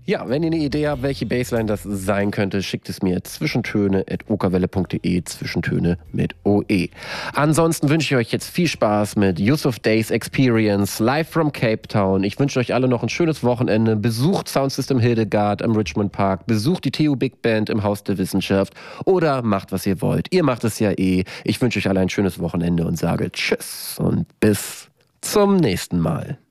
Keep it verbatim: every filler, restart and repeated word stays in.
Ja, wenn ihr eine Idee habt, welche Bassline das sein könnte, schickt es mir zwischentöne at okawelle punkt de, Zwischentöne mit O E. Ansonsten wünsche ich euch jetzt viel Spaß mit Yusuf Days Experience, live from Cape Town. Ich wünsche euch alle noch ein schönes Wochenende. Besucht Soundsystem Hildegard am Richmond Park, besucht die T U Big Band im Haus der Wissenschaft oder macht, was ihr wollt. Ihr macht es ja eh. Ich wünsche euch alle ein schönes Wochenende und sage Tschüss und bis zum nächsten Mal.